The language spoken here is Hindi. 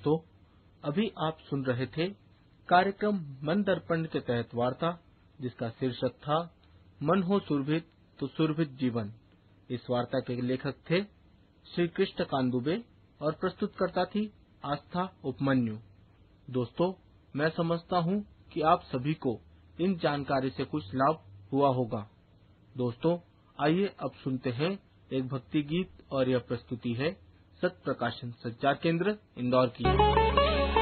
दोस्तों, अभी आप सुन रहे थे कार्यक्रम मन दर्पण के तहत वार्ता, जिसका शीर्षक था मन हो सुरभित तो सुरभित जीवन। इस वार्ता के लेखक थे श्री कृष्णकांत दुबे और प्रस्तुतकर्ता थी आस्था उपमन्यु। दोस्तों, मैं समझता हूँ कि आप सभी को इन जानकारी से कुछ लाभ हुआ होगा। दोस्तों, आइए अब सुनते हैं एक भक्ति गीत और यह प्रस्तुति है सत्य प्रकाशन संचार केंद्र इंदौर की।